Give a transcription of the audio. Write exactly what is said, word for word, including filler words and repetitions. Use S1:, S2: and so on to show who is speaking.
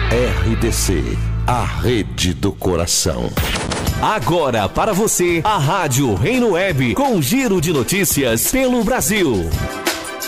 S1: R D C, a rede do coração.
S2: Agora para você, a Rádio Reino Web, com um giro de notícias pelo Brasil.